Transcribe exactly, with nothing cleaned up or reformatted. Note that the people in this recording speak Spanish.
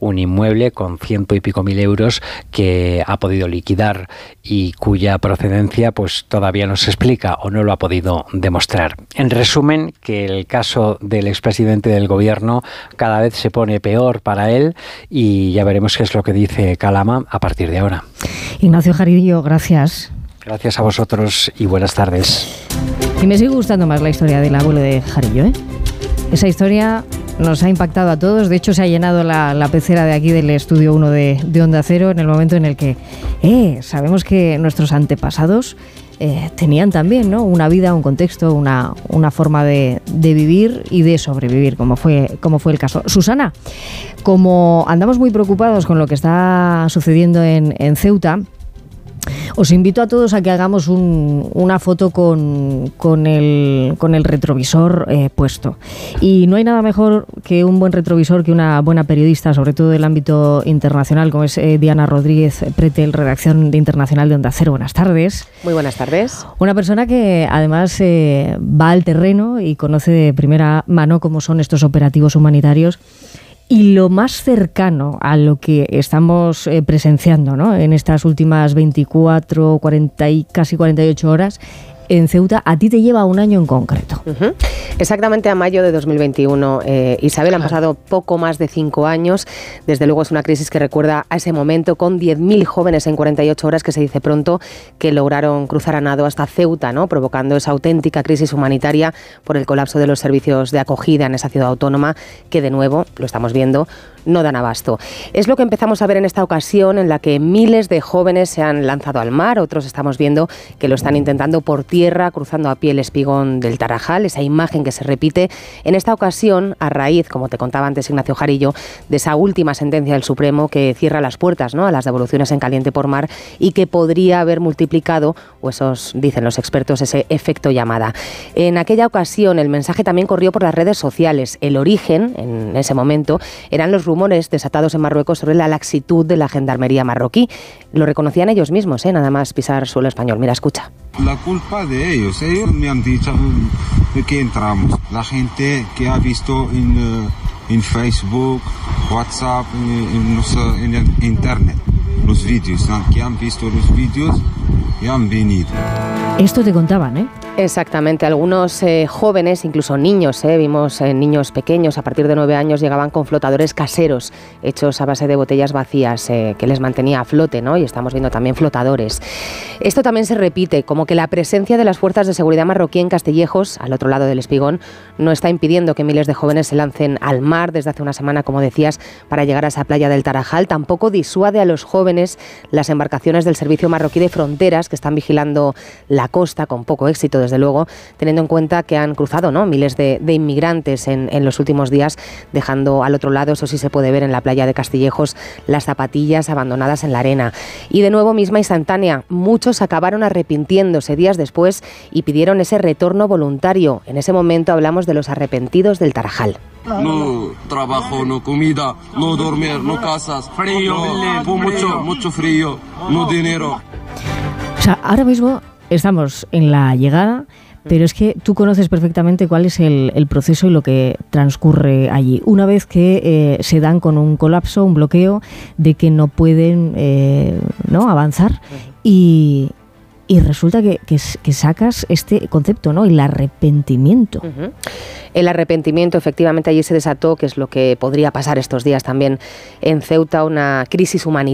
un inmueble con ciento y pico mil euros que ha podido liquidar y cuya procedencia pues todavía no se explica o no lo ha podido demostrar. En resumen, que el caso del expresidente del gobierno cada vez se pone peor para él y ya veremos qué es lo que dice Calama a partir de ahora. Ignacio Jarillo, gracias. Gracias a vosotros y buenas tardes. Y me sigue gustando más la historia del abuelo de Jarillo, ¿eh? Esa historia nos ha impactado a todos. De hecho, se ha llenado la, la pecera de aquí del Estudio uno de, de Onda Cero en el momento en el que eh, sabemos que nuestros antepasados eh, tenían también, ¿no?, una vida, un contexto, una, una forma de, de vivir y de sobrevivir, como fue, como fue el caso. Susana, como andamos muy preocupados con lo que está sucediendo en, en Ceuta, os invito a todos a que hagamos un, una foto con, con, el, con el retrovisor eh, puesto. Y no hay nada mejor que un buen retrovisor, que una buena periodista, sobre todo del ámbito internacional, como es eh, Diana Rodríguez Pretel, redacción de Internacional de Onda Cero. Buenas tardes. Muy buenas tardes. Una persona que además eh, va al terreno y conoce de primera mano cómo son estos operativos humanitarios. Y lo más cercano a lo que estamos eh, presenciando, ¿no?, en estas últimas veinticuatro, cuarenta y casi cuarenta y ocho horas en Ceuta, a ti te lleva un año en concreto. Uh-huh. Exactamente a mayo de dos mil veintiuno. Eh, Isabel, han pasado poco más de cinco años. Desde luego es una crisis que recuerda a ese momento, con diez mil jóvenes en cuarenta y ocho horas, que se dice pronto, que lograron cruzar a nado hasta Ceuta, ¿no?, provocando esa auténtica crisis humanitaria por el colapso de los servicios de acogida en esa ciudad autónoma, que de nuevo, lo estamos viendo, no dan abasto. Es lo que empezamos a ver en esta ocasión, en la que miles de jóvenes se han lanzado al mar. Otros estamos viendo que lo están intentando por tierra, cruzando a pie el espigón del Tarajal, esa imagen que se repite en esta ocasión a raíz, como te contaba antes Ignacio Jarillo, de esa última sentencia del Supremo que cierra las puertas, ¿no?, a las devoluciones en caliente por mar, y que podría haber multiplicado, o esos dicen los expertos, ese efecto llamada. En aquella ocasión el mensaje también corrió por las redes sociales. El origen, en ese momento, eran los rumores desatados en Marruecos sobre la laxitud de la gendarmería marroquí. Lo reconocían ellos mismos, ¿eh?, nada más pisar suelo español. Mira, escucha. La culpa de ellos. Ellos me han dicho que entramos. La gente que ha visto en, uh, en Facebook, WhatsApp, en, en, en el Internet, los vídeos, ¿no?, que han visto los vídeos y han venido. Esto te contaban, ¿eh? Exactamente, algunos eh, jóvenes, incluso niños, eh, vimos eh, niños pequeños a partir de nueve años, llegaban con flotadores caseros hechos a base de botellas vacías eh, que les mantenía a flote, ¿no? Y estamos viendo también flotadores. Esto también se repite, como que la presencia de las fuerzas de seguridad marroquí en Castillejos, al otro lado del espigón, no está impidiendo que miles de jóvenes se lancen al mar desde hace una semana, como decías, para llegar a esa playa del Tarajal. Tampoco disuade a los jóvenes las embarcaciones del Servicio Marroquí de Fronteras, que están vigilando la costa con poco éxito, desde luego, teniendo en cuenta que han cruzado, ¿no?, miles de, de inmigrantes en, en los últimos días, dejando al otro lado, eso sí se puede ver en la playa de Castillejos, las zapatillas abandonadas en la arena. Y de nuevo, misma instantánea, muchos acabaron arrepintiéndose días después y pidieron ese retorno voluntario. En ese momento hablamos de los arrepentidos del Tarajal. No trabajo, no comida, no dormir, no casas, frío, no, mucho, mucho frío, no dinero. O sea, ahora mismo estamos en la llegada, pero es que tú conoces perfectamente cuál es el, el proceso y lo que transcurre allí. Una vez que eh, se dan con un colapso, un bloqueo, de que no pueden eh, ¿no? avanzar, y, y resulta que, que, que sacas este concepto, ¿no?, el arrepentimiento. Uh-huh. El arrepentimiento, efectivamente, allí se desató, que es lo que podría pasar estos días también en Ceuta, una crisis humanitaria